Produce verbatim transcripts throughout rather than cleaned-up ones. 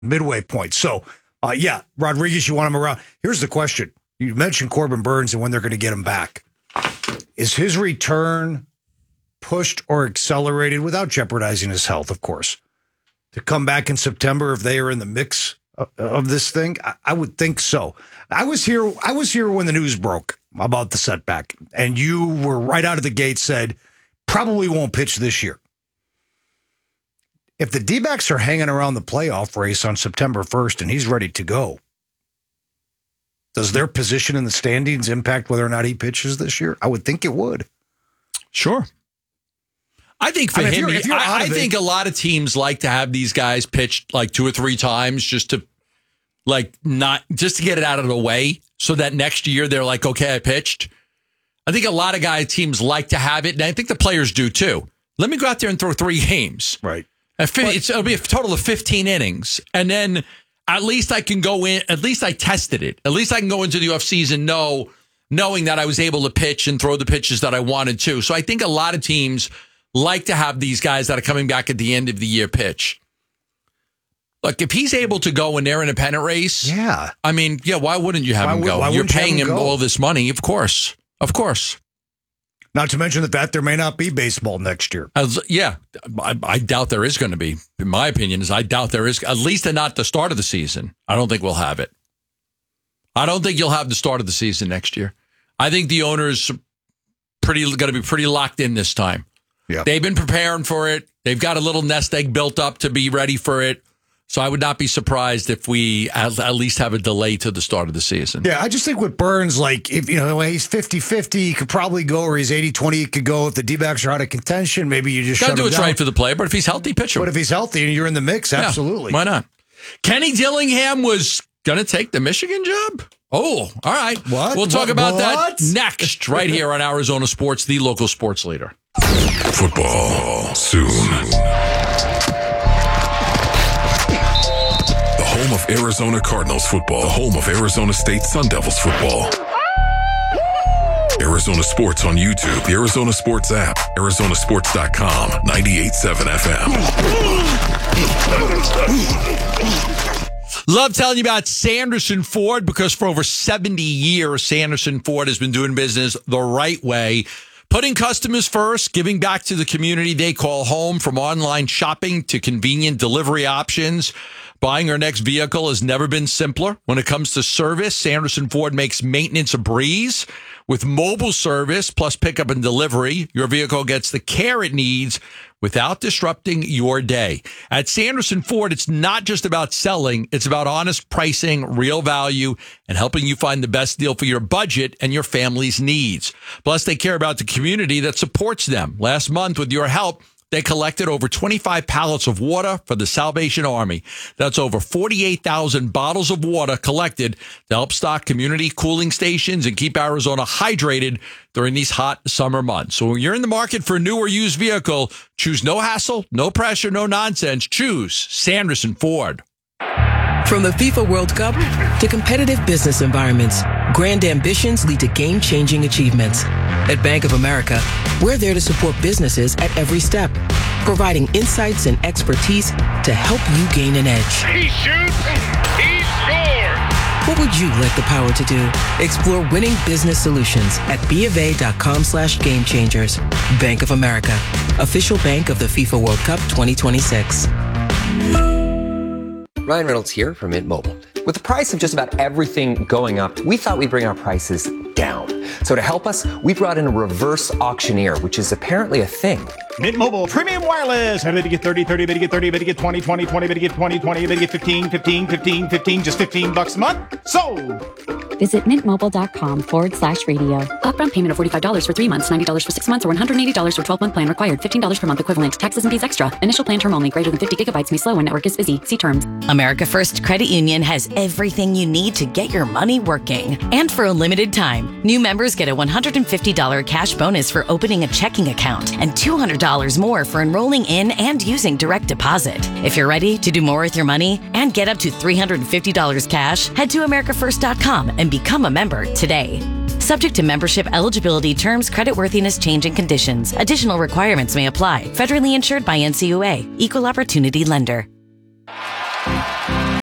midway point. So, uh, yeah, Rodriguez, you want him around. Here's the question. You mentioned Corbin Burnes and when they're going to get him back. Is his return pushed or accelerated without jeopardizing his health, of course, to come back in September if they are in the mix of, of this thing? I, I would think so. I was here. I was here when the news broke about the setback, and you were right out of the gate said probably won't pitch this year. If the D-backs are hanging around the playoff race on September first and he's ready to go, does their position in the standings impact whether or not he pitches this year? I would think it would. Sure. I think for I mean, him, if you're, if you're I, I think a lot of teams like to have these guys pitched like two or three times just to like not just to get it out of the way so that next year they're like, okay, I pitched. I think a lot of guys teams like to have it. And I think the players do too. Let me go out there and throw three games. Right. It's, it'll be a total of fifteen innings. And then at least I can go in, at least I tested it. At least I can go into the offseason know, knowing that I was able to pitch and throw the pitches that I wanted to. So I think a lot of teams like to have these guys that are coming back at the end of the year pitch. Look, if he's able to go and they're in a pennant race, yeah. I mean, yeah, why wouldn't you have why him go? Would, You're paying him, him go? all this money, of course. Of course. Not to mention the fact there may not be baseball next year. As, yeah, I, I doubt there is going to be. In my opinion, is I doubt there is, at least not the start of the season. I don't think we'll have it. I don't think you'll have the start of the season next year. I think the owners pretty going to be pretty locked in this time. Yeah. They've been preparing for it. They've got a little nest egg built up to be ready for it. So I would not be surprised if we at, at least have a delay to the start of the season. Yeah, I just think with Burnes, like, if you know, he's fifty-fifty, he could probably go, or he's eighty-twenty, he could go. If the D-backs are out of contention, maybe you just Got shut to do him what's down. right for the player, but if he's healthy, pitch him. But if he's healthy and you're in the mix, absolutely. Yeah, why not? Kenny Dillingham was going to take the Michigan job? Oh, all right. What? We'll talk what? about what? that next, right here on Arizona Sports, the local sports leader. Football soon. The home of Arizona Cardinals football. The home of Arizona State Sun Devils football. Arizona Sports on YouTube, the Arizona Sports app, Arizona Sports dot com, ninety-eight point seven F M. Love telling you about Sanderson Ford because for over seventy years, Sanderson Ford has been doing business the right way. Putting customers first, giving back to the community they call home, from online shopping to convenient delivery options. Buying our next vehicle has never been simpler. When it comes to service, Sanderson Ford makes maintenance a breeze. With mobile service plus pickup and delivery, your vehicle gets the care it needs without disrupting your day. At Sanderson Ford, it's not just about selling. It's about honest pricing, real value, and helping you find the best deal for your budget and your family's needs. Plus, they care about the community that supports them. Last month, with your help, they collected over twenty-five pallets of water for the Salvation Army. That's over forty-eight thousand bottles of water collected to help stock community cooling stations and keep Arizona hydrated during these hot summer months. So when you're in the market for a new or used vehicle, choose no hassle, no pressure, no nonsense. Choose Sanderson Ford. From the FIFA World Cup to competitive business environments, grand ambitions lead to game-changing achievements. At Bank of America, we're there to support businesses at every step, providing insights and expertise to help you gain an edge. He shoots, he scores! What would you like the power to do? Explore winning business solutions at BofA.com slash game changers. Bank of America, official bank of the FIFA World Cup twenty twenty-six. Ryan Reynolds here from Mint Mobile. With the price of just about everything going up, we thought we'd bring our prices down. So to help us, we brought in a reverse auctioneer, which is apparently a thing. Mint Mobile Premium Wireless. How to get thirty, thirty, how to get thirty, how to get twenty, twenty, twenty, how to get twenty, twenty, how to get fifteen, fifteen, fifteen, fifteen, just fifteen bucks a month? Sold! Visit mintmobile.com forward slash radio. Upfront payment of forty-five dollars for three months, ninety dollars for six months, or one hundred eighty dollars for twelve-month plan required. fifteen dollars per month equivalent. Taxes and fees extra. Initial plan term only. Greater than fifty gigabytes may slow when network is busy. See terms. America First Credit Union has everything you need to get your money working. And for a limited time, new members get a one hundred fifty dollars cash bonus for opening a checking account and two hundred dollars more for enrolling in and using direct deposit. If you're ready to do more with your money and get up to three hundred fifty dollars cash, head to america first dot com and become a member today. Subject to membership eligibility, terms, creditworthiness, change, and conditions. Additional requirements may apply. Federally insured by N C U A. Equal Opportunity Lender.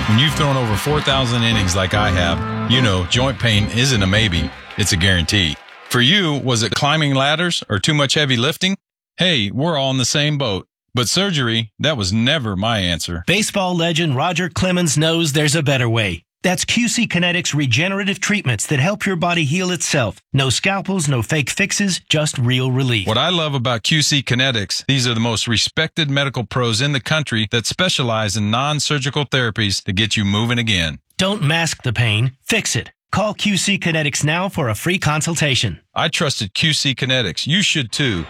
When you've thrown over four thousand innings like I have, you know joint pain isn't a maybe, it's a guarantee. For you, was it climbing ladders or too much heavy lifting? Hey, we're all in the same boat. But surgery, that was never my answer. Baseball legend Roger Clemens knows there's a better way. That's Q C Kinetics regenerative treatments that help your body heal itself. No scalpels, no fake fixes, just real relief. What I love about Q C Kinetics, these are the most respected medical pros in the country that specialize in non-surgical therapies to get you moving again. Don't mask the pain, fix it. Call Q C Kinetics now for a free consultation. I trusted Q C Kinetics. You should too.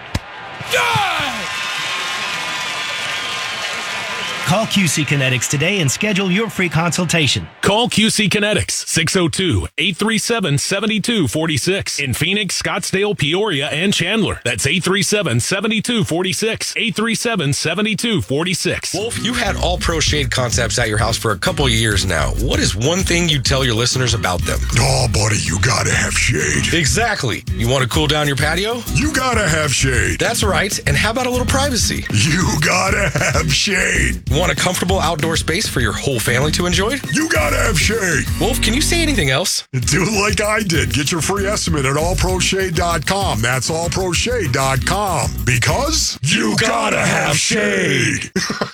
Call Q C Kinetics today and schedule your free consultation. Call Q C Kinetics, six oh two, eight three seven, seven two four six. In Phoenix, Scottsdale, Peoria, and Chandler. That's eight three seven, seven two four six. eight three seven, seven two four six. Wolf, you've had All Pro Shade Concepts at your house for a couple of years now. What is one thing you tell your listeners about them? Oh, buddy, you gotta have shade. Exactly. You want to cool down your patio? You gotta have shade. That's right. And how about a little privacy? You gotta have shade. Want a comfortable outdoor space for your whole family to enjoy? You gotta have shade. Wolf, can you say anything else? Do like I did. Get your free estimate at all pro shade dot com. That's all pro shade dot com. Because you gotta have shade.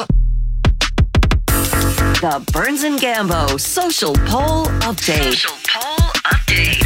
The Burns and Gambo Social Poll Update. Social Poll Update.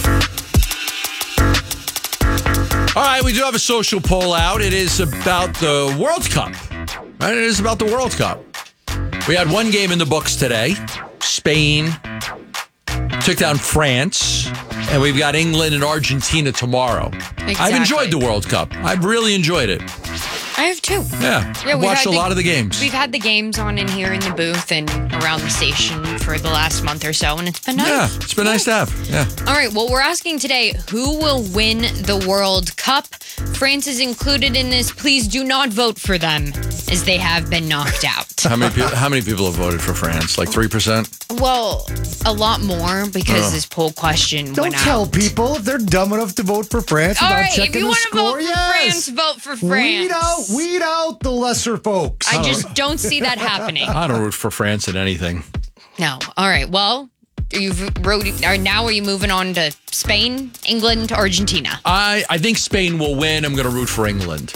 All right, we do have a social poll out. It is about the World Cup. Right? It is about the World Cup. We had one game in the books today. Spain took down France, and we've got England and Argentina tomorrow. Exactly. I've enjoyed the World Cup. I've really enjoyed it. I have too. Yeah, yeah I've watched a the, lot of the games. We've had the games on in here in the booth and around the station for the last month or so, and it's been nice. Yeah, it's been nice to have. Yeah. All right, well, we're asking today, who will win the World Cup? France is included in this. Please do not vote for them, as they have been knocked out. How many people, how many people have voted for France? Like three percent? Well, a lot more because Oh. this poll question Don't went tell out. people if they're dumb enough to vote for France All without right, if checking you the want to score. vote for yes. France, vote for France. Weed out, weed out the lesser folks. I just don't see that happening. I don't root for France in anything. No. All right. Well, you've wrote. Or now are you moving on to Spain, England, Argentina? I, I think Spain will win. I'm going to root for England.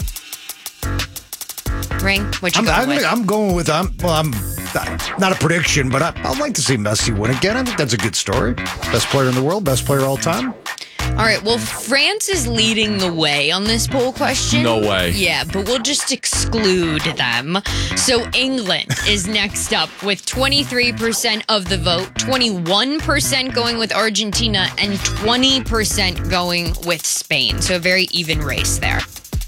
Ring. What you I'm, going I'm, with? I'm going with I'm well. I'm not a prediction, but I, I'd like to see Messi win again. I think that's a good story. Best player in the world, best player all time. All right. Well, France is leading the way on this poll question. No way. Yeah, but we'll just exclude them. So England is next up with twenty-three percent of the vote, twenty-one percent going with Argentina, and twenty percent going with Spain. So a very even race there.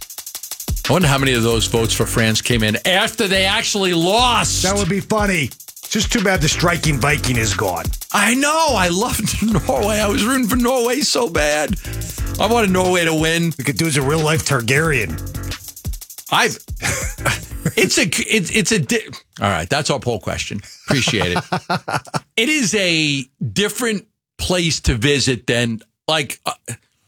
I wonder how many of those votes for France came in after they actually lost. That would be funny. Just too bad the striking Viking is gone. I know. I loved Norway. I was rooting for Norway so bad. I wanted Norway to win. We could do as a real life Targaryen. I've. It's a. It's it's a. Di- All right, that's our poll question. Appreciate it. It is a different place to visit than like. Uh,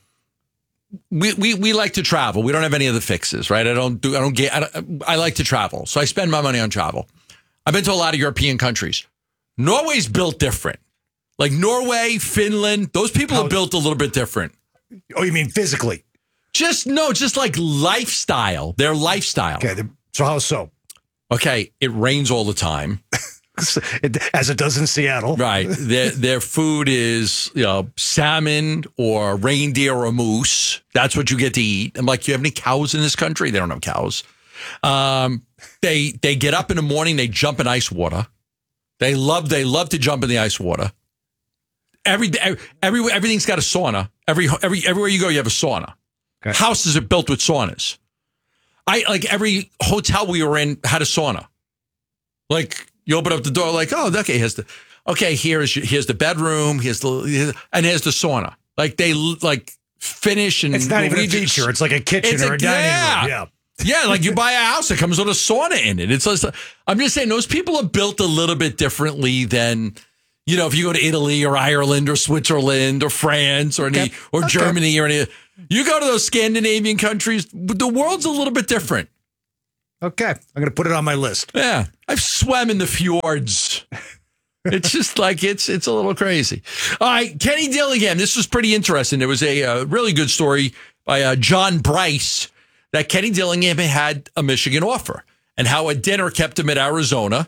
we, we we like to travel. We don't have any of the fixes, right? I don't do. I don't get. I, don't, I like to travel, so I spend my money on travel. I've been to a lot of European countries. Norway's built different. Like Norway, Finland, those people How- are built a little bit different. Oh, you mean physically? Just no, just like lifestyle. Their lifestyle. Okay. the- So how so? Okay, it rains all the time. It, as it does in Seattle. Right. Their their food is, you know, salmon or reindeer or moose. That's what you get to eat. I'm like, you have any cows in this country? They don't have cows. Um, they they get up in the morning, they jump in ice water. They love they love to jump in the ice water. Every every everything's got a sauna. Every every everywhere you go, you have a sauna. Okay. Houses are built with saunas. I like every hotel we were in had a sauna. Like you open up the door, like, oh, okay, here's the okay, here's here's the bedroom, here's the and here's the sauna. Like they like finish and It's not even a Norwegian- feature. It's like a kitchen It's or a, dining yeah. room. Yeah. Yeah, like you buy a house that comes with a sauna in it. It's just, I'm just saying those people are built a little bit differently than, you know, if you go to Italy or Ireland or Switzerland or France or any Okay. or Okay. Germany or any. You go to those Scandinavian countries, the world's a little bit different. Okay. I'm going to put it on my list. Yeah, I've swam in the fjords. It's just like it's it's a little crazy. All right, Kenny Dillingham. This was pretty interesting. There was a, a really good story by uh, John Bryce that Kenny Dillingham had a Michigan offer and how a dinner kept him at Arizona,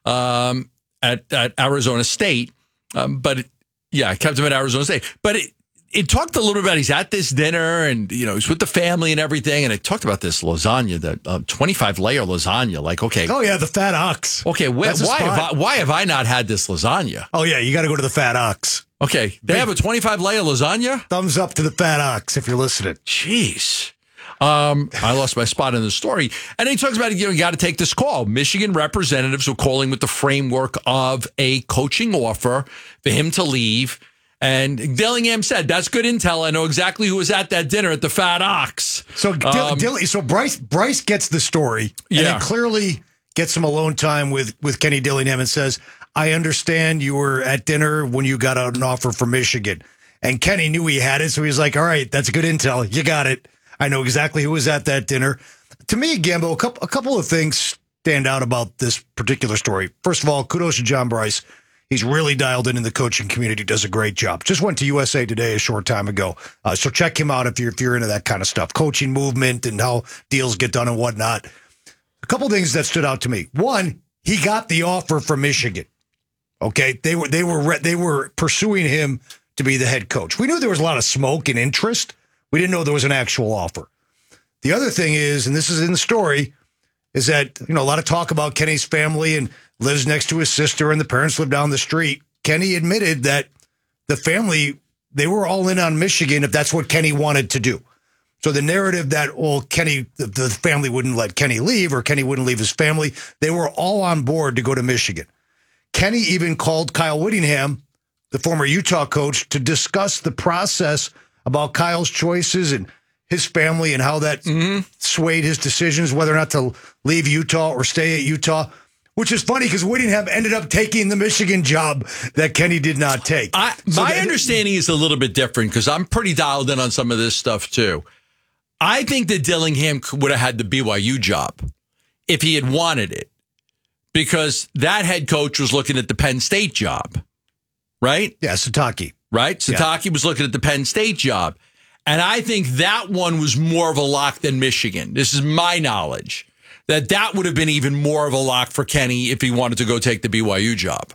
um, at, at Arizona State. Um, but it, yeah, kept him at Arizona State. But it, it talked a little bit about he's at this dinner and, you know, he's with the family and everything. And it talked about this lasagna, that uh, twenty-five layer lasagna. Like, okay. Oh, yeah, the Fat Ox. Okay, wh- That's a why have, I, spot. why have I not had this lasagna? Oh, yeah, you got to go to the Fat Ox. Okay, they have a twenty-five layer lasagna? Thumbs up to the Fat Ox if you're listening. Jeez. Um, I lost my spot in the story. And he talks about, you know, you got to take this call. Michigan representatives were calling with the framework of a coaching offer for him to leave. And Dillingham said, that's good intel. I know exactly who was at that dinner at the Fat Ox. So, Dill- Um, Dill- so Bryce Bryce gets the story, and Yeah. then clearly gets some alone time with with Kenny Dillingham and says, "I understand you were at dinner when you got an offer from Michigan." And Kenny knew he had it, so he was like, "All right, that's good intel. You got it. I know exactly who was at that dinner." To me, Gambo, a couple a couple of things stand out about this particular story. First of all, kudos to John Bryce. He's really dialed in in the coaching community, does a great job. Just went to U S A Today a short time ago. Uh, so check him out if you're, if you're into that kind of stuff, coaching movement and how deals get done and whatnot. A couple things that stood out to me. One, he got the offer from Michigan. Okay. They were, they were, they were pursuing him to be the head coach. We knew there was a lot of smoke and interest. We didn't know there was an actual offer. The other thing is, and this is in the story, is that, you know, a lot of talk about Kenny's family and lives next to his sister and the parents live down the street. Kenny admitted that the family, they were all in on Michigan if that's what Kenny wanted to do. So the narrative that, well, Kenny, the, the family wouldn't let Kenny leave or Kenny wouldn't leave his family, they were all on board to go to Michigan. Kenny even called Kyle Whittingham, the former Utah coach, to discuss the process about Kyle's choices and his family and how that mm-hmm. swayed his decisions, whether or not to leave Utah or stay at Utah, which is funny because Whittingham ended up taking the Michigan job that Kenny did not take. I, So my that- understanding is a little bit different because I'm pretty dialed in on some of this stuff too. I think that Dillingham would have had the B Y U job if he had wanted it because that head coach was looking at the Penn State job, right? Yeah, Sataki. Right? Sataki was looking at the Penn State job. And I think that one was more of a lock than Michigan. This is my knowledge. That that would have been even more of a lock for Kenny if he wanted to go take the B Y U job.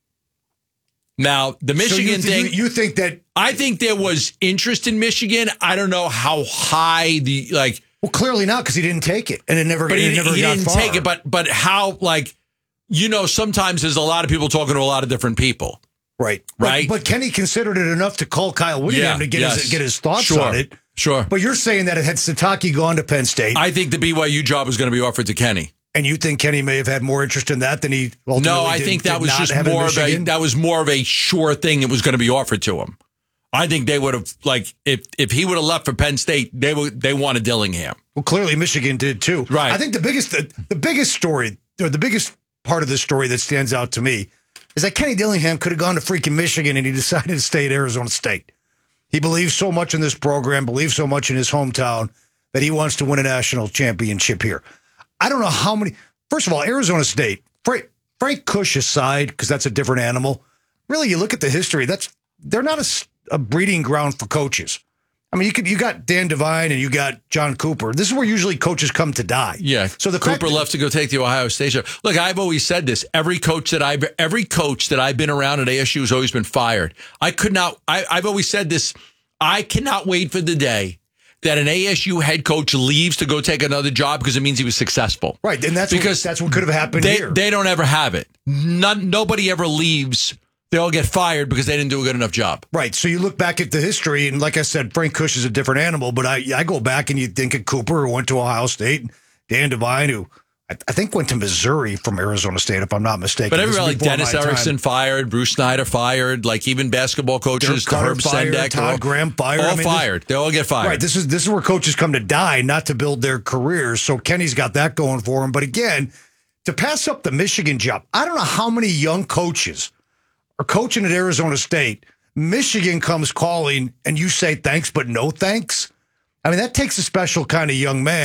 Now, the Michigan so you, thing. You, you think that. I think there was interest in Michigan. I don't know how high the, like. Well, clearly not because he didn't take it. And it never, But it he, never he got didn't far. take it. But, but how, like, you know, sometimes there's a lot of people talking to a lot of different people. Right. Right. But, but Kenny considered it enough to call Kyle Whittingham Yeah, to get, yes. his, get his thoughts Sure. on it. Sure. But you're saying that had Sataki gone to Penn State. I think the B Y U job was going to be offered to Kenny. And you think Kenny may have had more interest in that than he ultimately No, I did- think that did was not just have in more of a Michigan? that was more of a sure thing that was going to be offered to him. I think they would have like if if he would have left for Penn State, they would they wanted Dillingham. Well, clearly Michigan did too. Right. I think the biggest the, the biggest story or the biggest part of this story that stands out to me is that Kenny Dillingham could have gone to freaking Michigan and he decided to stay at Arizona State. He believes so much in this program, believes so much in his hometown that he wants to win a national championship here. I don't know how many. First of all, Arizona State, Frank, Frank Kush aside, because that's a different animal. Really, you look at the history. That's they're not a, a breeding ground for coaches. I mean, you could you got Dan Devine and you got John Cooper. This is where usually coaches come to die. Yeah. So the Cooper fact that- left to go take the Ohio State job. Look, I've always said this. Every coach that I've every coach that I've been around at A S U has always been fired. I could not. I, I've always said this. I cannot wait for the day that an A S U head coach leaves to go take another job because it means he was successful. Right, and that's because what, that's what could have happened they, here. They don't ever have it. None, nobody ever leaves. They all get fired because they didn't do a good enough job. Right. So you look back at the history, and like I said, Frank Kush is a different animal. But I, I go back and you think of Cooper, who went to Ohio State, Dan Devine, who I, I think went to Missouri from Arizona State, if I'm not mistaken. But This is everybody like before Dennis my time. Erickson fired, Bruce Snyder fired, like even basketball coaches, Dirk Cutter Herb fired, Sendek, Todd all, Graham fired. all I mean, this- fired. They all get fired. Right. This is this is where coaches come to die, not to build their careers. So Kenny's got that going for him. But again, to pass up the Michigan job, I don't know how many young coaches are coaching at Arizona State. Michigan comes calling, and you say thanks, but no thanks. I mean, that takes a special kind of young man.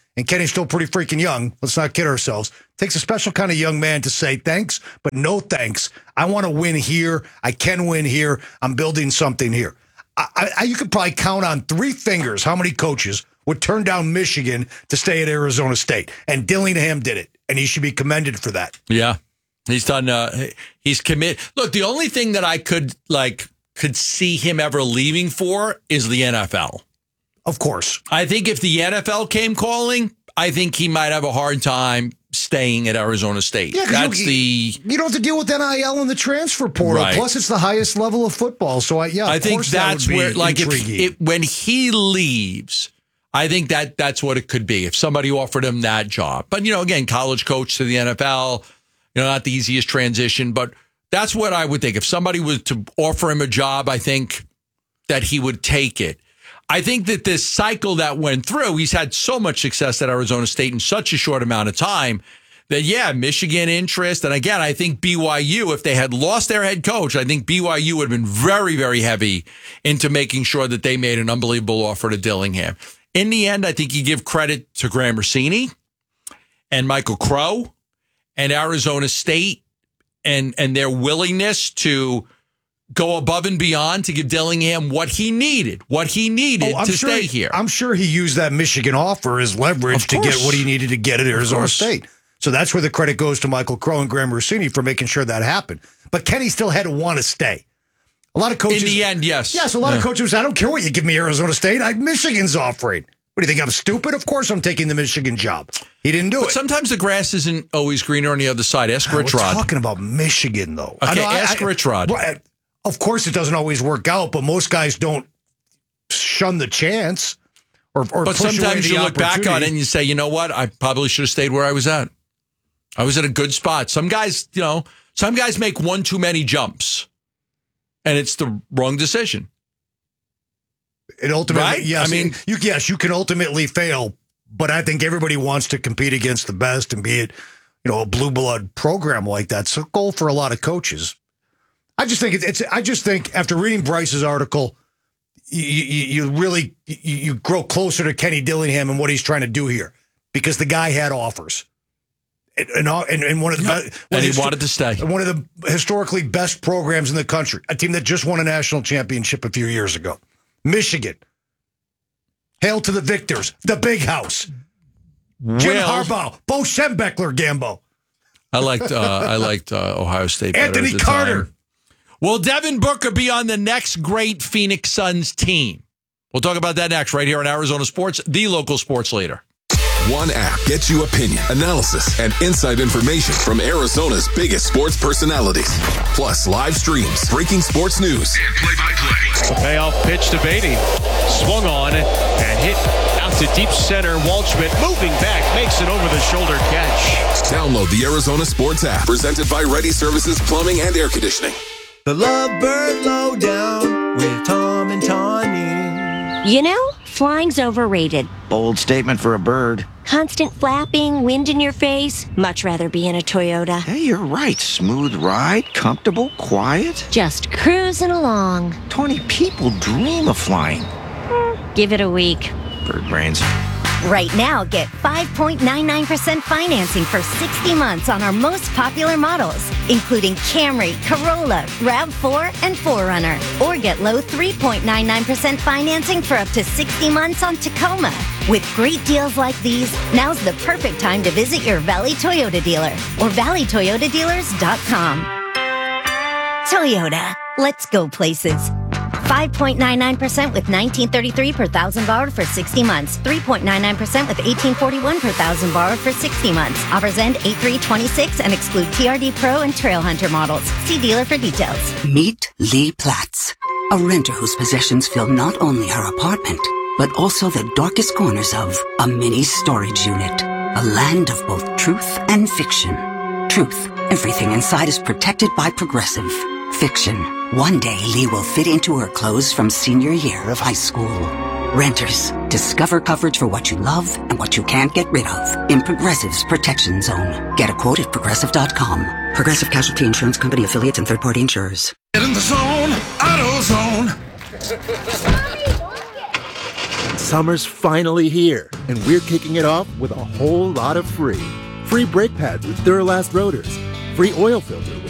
and Kenny's still pretty freaking young. Let's not kid ourselves. Takes a special kind of young man to say thanks, but no thanks. I want to win here. I can win here. I'm building something here. I, I, you could probably count on three fingers how many coaches would turn down Michigan to stay at Arizona State. And Dillingham did it, and he should be commended for that. Yeah. He's done, uh, he's committed. Look, the only thing that I could, like, could see him ever leaving for is the N F L. Of course. I think if the N F L came calling, I think he might have a hard time staying at Arizona State. Yeah, that's you, the you don't have to deal with N I L and the transfer portal. Right. Plus, it's the highest level of football. So, I, yeah, I of think course that's that would be where, like, if intriguing. it, when he leaves, I think that that's what it could be if somebody offered him that job. But, you know, again, college coach to the N F L, you know, not the easiest transition, but that's what I would think. If somebody was to offer him a job, I think that he would take it. I think that this cycle that went through, he's had so much success at Arizona State in such a short amount of time that, yeah, Michigan interest. And again, I think B Y U, if they had lost their head coach, I think B Y U would have been very, very heavy into making sure that they made an unbelievable offer to Dillingham. In the end, I think you give credit to Graham Rossini and Michael Crow and Arizona State and, and their willingness to go above and beyond to give Dillingham what he needed, what he needed Oh, to sure stay he, here. I'm sure he used that Michigan offer as leverage Of to get course. what he needed to get at Arizona course. State. So that's where the credit goes to Michael Crow and Graham Rossini for making sure that happened. But Kenny still had to want to stay. A lot of coaches. In the end, yes. Yes, a lot Yeah. of coaches, I don't care what you give me Arizona State. I, Michigan's offering. What do you think? I'm stupid? Of course I'm taking the Michigan job. He didn't do But it. sometimes the grass isn't always greener on the other side. Ask Ah, Rich We're Rod. talking about Michigan, though. I Okay, know, I- ask I- Rich Rod. Well, Of course, it doesn't always work out, but most guys don't shun the chance or, or But push away sometimes the you look back on it opportunity. and you say, you know what? I probably should have stayed where I was at. I was at a good spot. Some guys, you know, some guys make one too many jumps, and it's the wrong decision. It ultimately, Right? yes, I mean- you, yes, you can ultimately fail, but I think everybody wants to compete against the best and be it, you know, a blue blood program like that. It's a goal for a lot of coaches. I just think it's, it's I just think after reading Bryce's article, you, you, you really you, you grow closer to Kenny Dillingham and what he's trying to do here because the guy had offers. And, and, and, and one of the Yep. best, And he wanted to stay. One of the historically best programs in the country, a team that just won a national championship a few years ago. Michigan. Hail to the victors. The big house. Jim Well- Harbaugh. Bo Schembechler, Gambo. I liked uh, I liked uh, Ohio State better Anthony at the Carter. time. Will Devin Booker be on the next great Phoenix Suns team? We'll talk about that next right here on Arizona Sports, the local sports leader. One app gets you opinion, analysis, and inside information from Arizona's biggest sports personalities. Plus live streams, breaking sports news, and play-by-play. Payoff pitch to Beatty. Swung on and hit out to deep center. Waldschmidt moving back, makes an over-the-shoulder catch. Download the Arizona Sports app, presented by Ready Services Plumbing and Air Conditioning. The Lovebird Lowdown with Tom and Tawny. You know, flying's overrated. Bold statement for a bird. Constant flapping, wind in your face. Much rather be in a Toyota. Hey, you're right. Smooth ride, comfortable, quiet. Just cruising along. twenty people dream of flying. Give it a week. Bird brains. Right now, get five point nine nine percent financing for sixty months on our most popular models, including Camry, Corolla, RAV four, and four runner. Or get low three point nine nine percent financing for up to sixty months on Tacoma. With great deals like these, now's the perfect time to visit your Valley Toyota dealer or valley toyota dealers dot com. Toyota, let's go places. five point nine nine percent with nineteen thirty-three per thousand borrowed for sixty months. three point nine nine percent with eighteen forty-one per thousand borrowed for sixty months. Offers end eight three twenty-six and exclude T R D Pro and Trail Hunter models. See dealer for details. Meet Lee Platts, a renter whose possessions fill not only her apartment, but also the darkest corners of a mini storage unit. A land of both truth and fiction. Truth, everything inside is protected by Progressive. Fiction, one day Lee will fit into her clothes from senior year of high school. Renters, discover coverage for what you love and what you can't get rid of in Progressive's Protection Zone. Get a quote at progressive dot com. Progressive Casualty Insurance Company affiliates and third-party insurers. Get in the zone, AutoZone. Summer's finally here, and we're kicking it off with a whole lot of free. Free brake pads with Duralast rotors. Free oil filter with